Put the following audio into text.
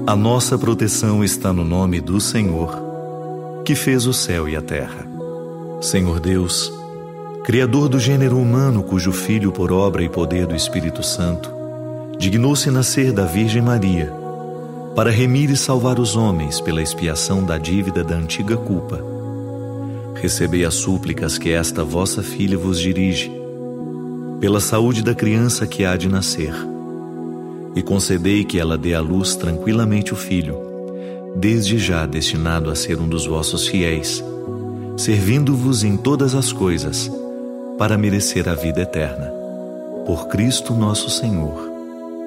A nossa proteção está no nome do Senhor, que fez o céu e a terra. Senhor Deus, Criador do gênero humano, cujo Filho, por obra e poder do Espírito Santo, dignou-se nascer da Virgem Maria, para remir e salvar os homens pela expiação da dívida da antiga culpa. Recebei as súplicas que esta vossa filha vos dirige, pela saúde da criança que há de nascer, e concedei que ela dê à luz tranquilamente o filho, desde já destinado a ser um dos vossos fiéis, servindo-vos em todas as coisas, para merecer a vida eterna. Por Cristo nosso Senhor.